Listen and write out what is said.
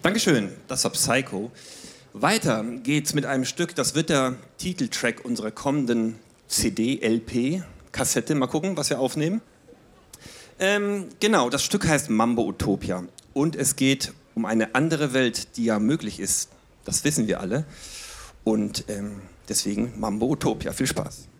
Dankeschön, das war Psycho. Weiter geht's mit einem Stück, das wird der Titeltrack unserer kommenden CD, LP, Kassette. Mal gucken, was wir aufnehmen. Genau, das Stück heißt Mambo Utopia. Und es geht um eine andere Welt, die ja möglich ist. Das wissen wir alle. Und deswegen Mambo Utopia. Viel Spaß.